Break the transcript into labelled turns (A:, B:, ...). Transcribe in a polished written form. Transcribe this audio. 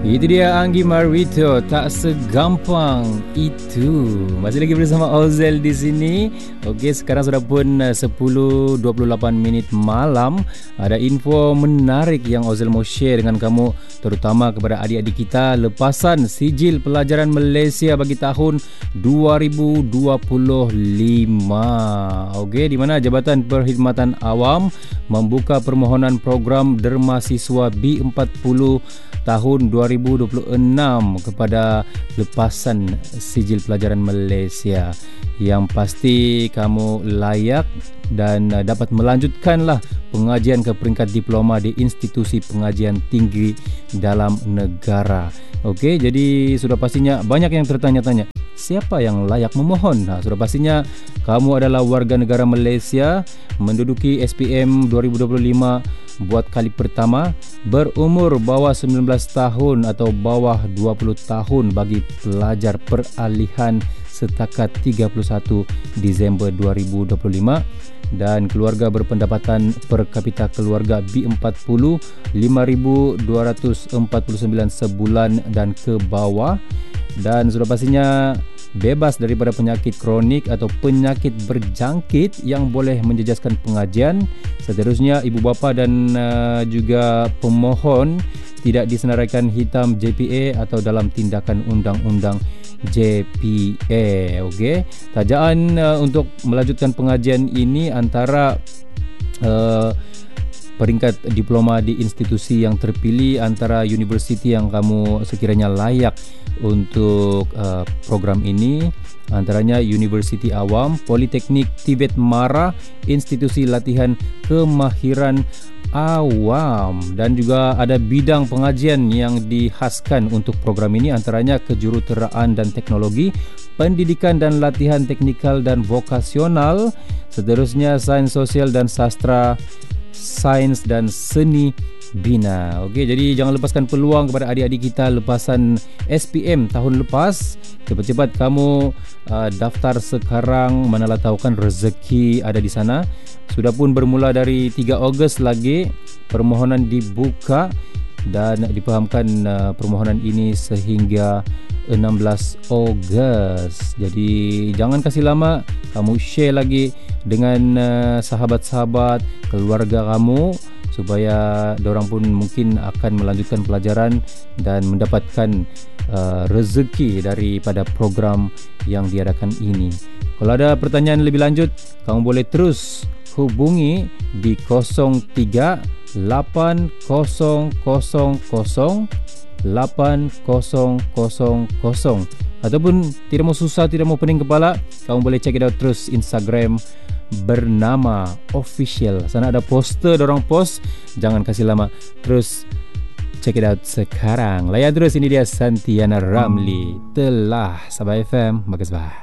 A: Itu dia Anggi Marwito, tak segampang itu. Masih lagi bersama Ozel di sini. Okey, sekarang sudah pun 10.28 minit malam. Ada info menarik yang Ozel mau share dengan kamu, terutama kepada adik-adik kita, lepasan sijil pelajaran Malaysia bagi tahun 2025. Okey, di mana Jabatan Perkhidmatan Awam membuka permohonan program Derma Siswa B40 tahun 2026 kepada lepasan sijil pelajaran Malaysia. Yang pasti kamu layak dan dapat melanjutkanlah pengajian ke peringkat diploma di institusi pengajian tinggi dalam negara. Okey, jadi sudah pastinya banyak yang tertanya-tanya, siapa yang layak memohon? Sudah pastinya kamu adalah warga negara Malaysia, menduduki SPM 2025 buat kali pertama, berumur bawah 19 tahun atau bawah 20 tahun bagi pelajar peralihan setakat 31 Disember 2025, dan keluarga berpendapatan per kapita keluarga B40 5,249 sebulan dan ke bawah, dan sudah pastinya bebas daripada penyakit kronik atau penyakit berjangkit yang boleh menjejaskan pengajian. Seterusnya, ibu bapa dan juga pemohon tidak disenaraikan hitam JPA atau dalam tindakan undang-undang JPA. Okey, tajaan untuk melanjutkan pengajian ini antara peringkat diploma di institusi yang terpilih, antara universiti yang kamu sekiranya layak untuk program ini, antaranya Universiti Awam, Politeknik Tibet Mara, Institusi Latihan Kemahiran Awam, dan juga ada bidang pengajian yang dihaskan untuk program ini, antaranya kejuruteraan dan teknologi, pendidikan dan latihan teknikal dan vokasional, seterusnya sains sosial dan sastra, sains dan seni bina. Okey, jadi jangan lepaskan peluang kepada adik-adik kita lepasan SPM tahun lepas. Cepat-cepat kamu daftar sekarang, manalah tahu kan rezeki ada di sana. Sudah pun bermula dari 3 Ogos lagi permohonan dibuka, dan dipahamkan permohonan ini sehingga 16 Ogos. Jadi jangan kasih lama, kamu share lagi dengan sahabat-sahabat, keluarga kamu, supaya dorang pun mungkin akan melanjutkan pelajaran dan mendapatkan rezeki daripada program yang diadakan ini. Kalau ada pertanyaan lebih lanjut, kamu boleh terus hubungi di 03 8000 8000 ataupun tidak mau susah, tidak mau pening kepala, kamu boleh check it out terus Instagram bernama official. Sana ada poster dorang post, jangan kasih lama, terus check it out sekarang. Layan terus, ini dia Santiana Ramli telah Sabah FM. Bagus bah.